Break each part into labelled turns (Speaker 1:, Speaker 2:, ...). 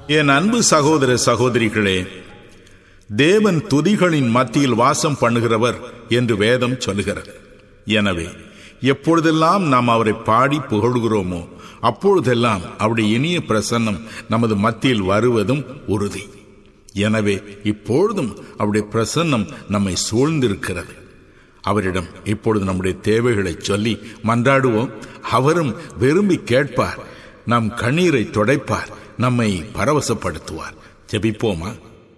Speaker 1: என் அன்பு சகோதர சகோதரிகளே, தேவன் துதிகளின் மத்தியில் வாசம் பண்ணுகிறவர் என்று வேதம் சொல்லுகிறது. எனவே எப்பொழுதெல்லாம் நாம் அவரை பாடி புகழ்கிறோமோ அப்பொழுதெல்லாம் அவருடைய இனிய பிரசன்னம் நமது மத்தியில் வருவதும் உறுதி. எனவே இப்பொழுதும் அவருடைய பிரசன்னம் நம்மை சூழ்ந்திருக்கிறது. அவரிடம் இப்பொழுது நம்முடைய தேவைகளை சொல்லி மன்றாடுவோம். அவரும் விரும்பி கேட்பார், நம் கண்ணீரை துடைப்பார், நம்மை பரவசப்படுத்துவார். ஜெபிப்போமா?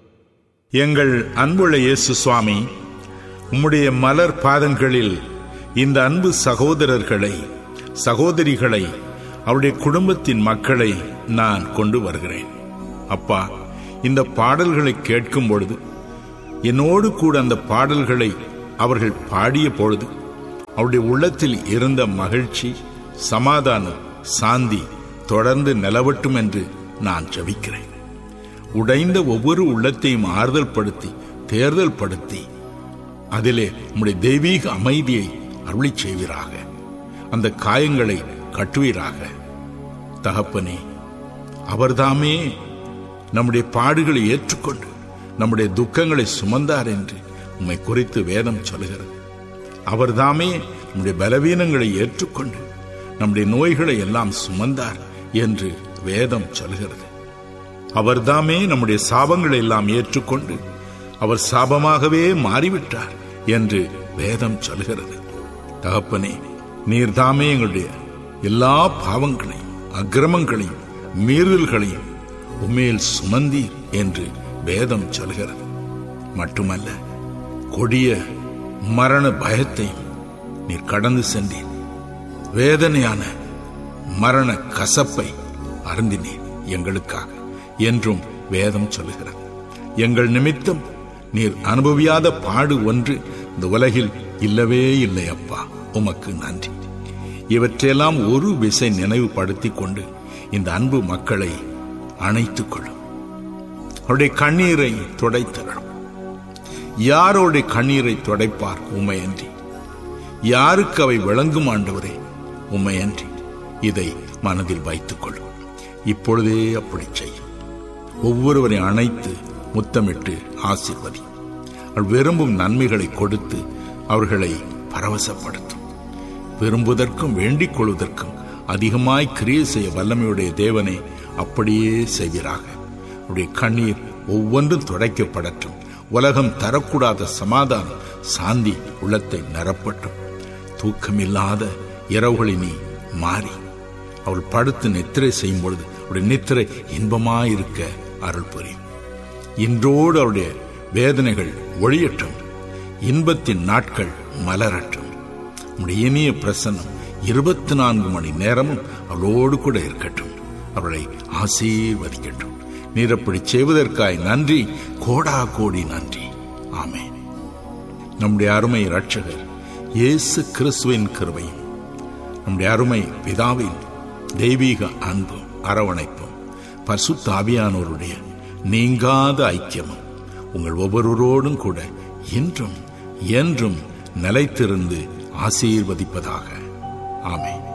Speaker 1: எங்கள் அன்புள்ள இயேசு சுவாமி, உம்முடைய மலர் பாதங்களில் இந்த அன்பு சகோதரர்களை, சகோதரிகளை, அவருடைய குடும்பத்தின் மக்களை நான் கொண்டு வருகிறேன். அப்பா, இந்த பாடல்களை கேட்கும் பொழுது, என்னோடு கூட அந்த பாடல்களை அவர்கள் பாடிய பொழுது அவருடைய உள்ளத்தில் இருந்த மகிழ்ச்சி, சமாதானம், சாந்தி தொடர்ந்து நிலவட்டும் என்று நான் ஜெபிக்கிறேன். உடைந்த ஒவ்வொரு உள்ளத்தையும் ஆறுதல் படுத்தி, தேர்தல் படுத்தி, அதிலே உம்முடைய தெய்வீக அமைதியை அருளி செய்வீராக. அந்த காயங்களை கட்டுவீராக. தகப்பனே, அவர்தாமே நம்முடைய பாடுகளை ஏற்றுக்கொண்டு நம்முடைய துக்கங்களை சுமந்தார் என்று உம்மை குறித்து வேதம் சொல்கிறது. அவர்தாமே நம்முடைய பலவீனங்களை ஏற்றுக்கொண்டு நம்முடைய நோய்களை எல்லாம் சுமந்தார் என்று வேதம் சொல்கிறது. அவர்தாமே நம்முடைய சாபங்களை எல்லாம் ஏற்றுக்கொண்டு அவர் சாபமாகவே மாறிவிட்டார் என்று வேதம் சொல்கிறது. தகப்பனே, நீர்தாமே எங்களுடைய எல்லா பாவங்களையும், அக்கிரமங்களையும், மீறுதல்களையும் உம்மேல் சுமந்தீர் என்று வேதம் சொல்கிறது. மட்டுமல்ல, கொடிய மரண பயத்தையும் நீர் கடந்து சென்றீர். வேதனையான மரண கசப்பை அருந்தினீர் எங்களுக்காக என்றும் வேதம் சொல்கிறது. எங்கள் நிமித்தம் நீர் அனுபவியாத பாடு ஒன்று இந்த உலகில் இல்லவே இல்லை. அப்பா, உமக்கு நன்றி. இவற்றையெல்லாம் ஒரு விசை நினைவுபடுத்திக் கொண்டு இந்த அன்பு மக்களை அணைத்துக் கொள்ளும். அவருடைய கண்ணீரை துடைத்தரும். யாரோடைய கண்ணீரை துடைப்பார்? உம்மையன்றி. யாருக்கு அவை விளங்கும்? ஆண்டவரே, உம்மையன்றி. இதை மனதில் வைத்துக் கொள்ளும். இப்பொழுதே அப்படி செய்யும். ஒவ்வொருவரை அணைத்து முத்தமிட்டு ஆசீர்வதி. அவள் விரும்பும் நன்மைகளை கொடுத்து அவர்களை பரவசப்படுத்தும். விரும்புவதற்கும் வேண்டிக் கொள்வதற்கும் அதிகமாய் கிரியை செய்ய வல்லமையுடைய தேவனே, அப்படியே செய்வீராக. அவருடைய கண்ணீர் ஒவ்வொன்றும் துடைக்கப்படட்டும். உலகம் தரக்கூடாத சமாதானம், சாந்தி உள்ளத்தை நிரப்பட்டும். தூக்கமில்லாத இரவுகளை நீ மாறி அவள் படுத்து நித்திரை செய்யும் பொழுது அவருடைய நித்திரை இன்பமாயிருக்க அருள் புரியும். இன்றோடு அவருடைய வேதனைகள் ஒழியட்டும். இன்பத்தின் நாட்கள் மலரட்டும். உம்முடைய இனிய பிரசன்னம் 24 மணி நேரமும் அவளோடு கூட இருக்கட்டும். அவளை ஆசீர்வதிக்கட்டும். நீர் அப்படி செய்வதற்காய் நன்றி, கோடா கோடி நன்றி. ஆமென். நம்முடைய அருமை இரட்சகர் இயேசு கிறிஸ்துவின் கிருபையும், நம்முடைய அருமை பிதாவின் தெய்வீக அன்பும் அரவணைப்பும், பரிசுத்த ஆவியானவருடைய நீங்காத ஐக்கியமும் உங்கள் ஒவ்வொருவரோடும் கூட இன்றும் என்றும் நிலைத்திருந்து ஆசீர்வதிப்பதாக. ஆமென்.